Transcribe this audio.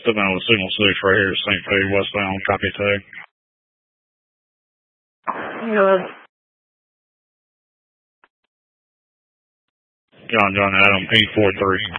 sitting on the signal 6 right here at St. Pete, westbound, copy tag. John Adam, 843.